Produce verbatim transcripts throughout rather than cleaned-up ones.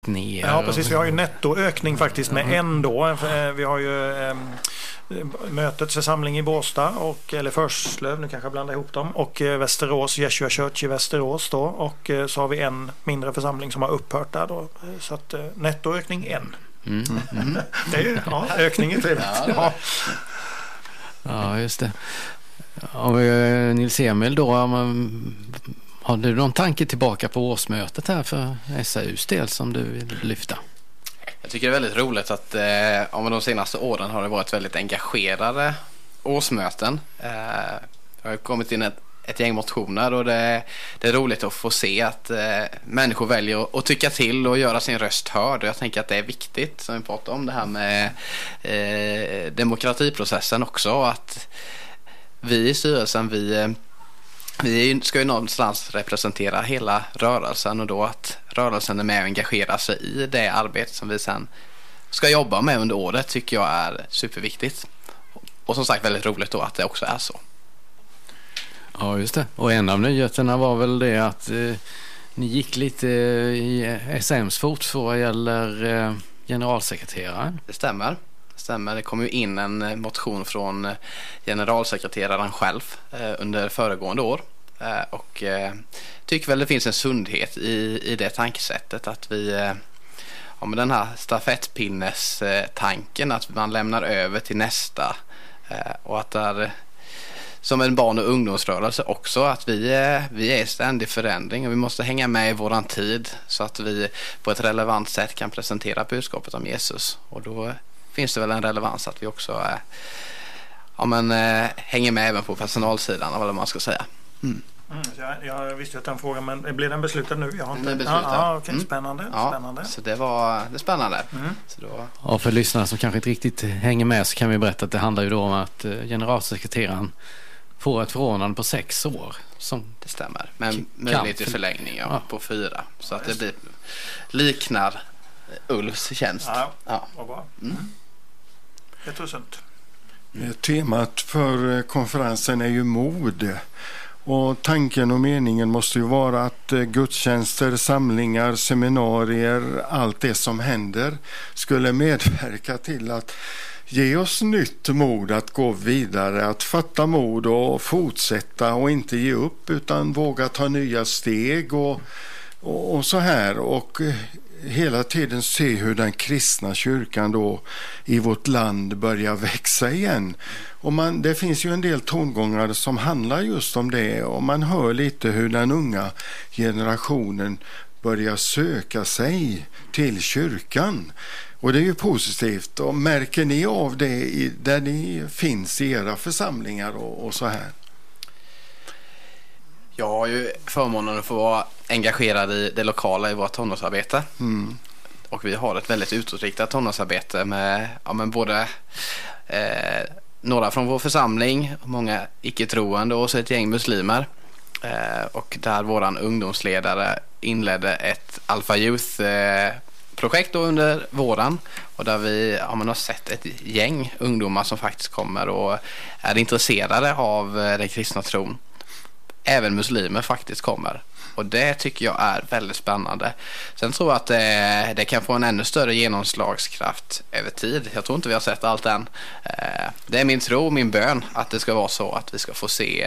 ner. Ja, precis. Vi har ju nettoökning faktiskt med en då. Vi har ju eh, mötets församling i Båstad och, eller Förslöv, nu kanske jag blandar ihop dem, och eh, Västerås, Jeshua Church i Västerås då, och eh, så har vi en mindre församling som har upphört där då. Så att eh, nettoökning en. Mm. Mm. Det är ju, ja, ökning är trevligt. Ja. Ja, just det. Och Nils Emil då, har du någon tanke tillbaka på årsmötet här för S A U:s del som du vill lyfta? Jag tycker det är väldigt roligt att eh, om de senaste åren har det varit väldigt engagerade årsmöten. Eh, det har kommit in ett, ett gäng motioner och det, det är roligt att få se att eh, människor väljer att, att tycka till och göra sin röst hörd. Och jag tänker att det är viktigt, som vi pratar om det här med eh, demokratiprocessen också, att vi i styrelsen, vi, vi ska ju någonstans representera hela rörelsen, och då att rörelsen är med och engagerar sig i det arbete som vi sen ska jobba med under året tycker jag är superviktigt. Och som sagt väldigt roligt då att det också är så. Ja, just det. Och en av nyheterna var väl det att eh, ni gick lite i S M:s fotspår vad gäller eh, generalsekreteraren. Det stämmer. Stämmer. Det kom ju in en motion från generalsekreteraren själv eh, under föregående år. Eh, och eh, tycker väl det finns en sundhet i, i det tankesättet att vi eh, ja, med den här stafettpinnes eh, tanken att man lämnar över till nästa eh, och att där som en barn- och ungdomsrörelse också att vi är, vi är i ständig förändring och vi måste hänga med i våran tid så att vi på ett relevant sätt kan presentera budskapet om Jesus. Och då finns det väl en relevans att vi också äh, ja, men, äh, hänger med även på personalsidan, vad man ska säga. Mm. Mm, jag, jag visste att den frågan, men blir den beslutad nu? Jag har inte... Den är beslutad. Ah, ah, okay. Mm. Spännande. Ja, spännande. så det var det är spännande. Mm. Så då... Och för lyssnare som kanske inte riktigt hänger med så kan vi berätta att det handlar ju då om att generalsekreteraren får ett förordnande på sex år. Som det stämmer. Men möjlighet till förlängning ja, ja. på fyra. Så att det blir, liknar Ulfs tjänst. Ja, ja. Vad bra. Mm. Det är sunt. Temat för konferensen är ju mod. Och tanken och meningen måste ju vara att gudstjänster, samlingar, seminarier, allt det som händer skulle medverka till att ge oss nytt mod att gå vidare, att fatta mod och fortsätta och inte ge upp utan våga ta nya steg och, och, och så här och hela tiden se hur den kristna kyrkan då i vårt land börjar växa igen. Och man, det finns ju en del tongångar som handlar just om det och man hör lite hur den unga generationen börjar söka sig till kyrkan. Och det är ju positivt. Och märker ni av det i, där ni finns i era församlingar och, och så här? Jag har ju förmånen att få vara engagerad i det lokala i vårt tonårsarbete. Mm. Och vi har ett väldigt utåtriktat tonårsarbete med, ja, men både eh, några från vår församling, många icke-troende och så ett gäng muslimer. Eh, och där våran ungdomsledare inledde ett Alpha Youth eh, projekt då under våren och där vi ja, man har sett ett gäng ungdomar som faktiskt kommer och är intresserade av den kristna tron. Även muslimer faktiskt kommer. Och det tycker jag är väldigt spännande. Sen tror jag att det, det kan få en ännu större genomslagskraft över tid. Jag tror inte vi har sett allt än. Det är min tro, min bön att det ska vara så att vi ska få se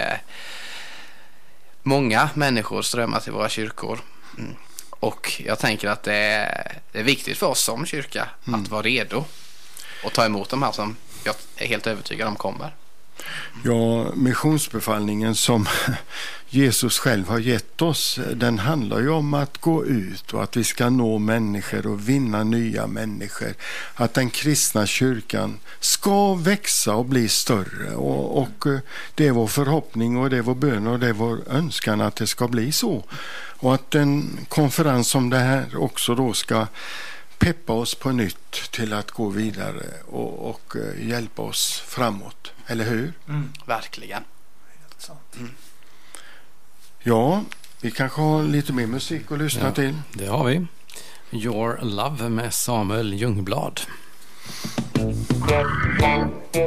många människor strömma till våra kyrkor. Mm. Och jag tänker att det är, det är viktigt för oss som kyrka mm. att vara redo och ta emot de här som jag är helt övertygad om kommer. Ja, missionsbefallningen som Jesus själv har gett oss, den handlar ju om att gå ut och att vi ska nå människor och vinna nya människor. Att den kristna kyrkan ska växa och bli större och, och det är vår förhoppning och det är vår bön och det är vår önskan att det ska bli så. Och att en konferens som det här också då ska peppa oss på nytt till att gå vidare och, och hjälpa oss framåt. Eller hur? Mm. Verkligen. Mm. Ja, vi kanske har lite mer musik att lyssna ja, till. Det har vi. Your Love med Samuel Ljungblad.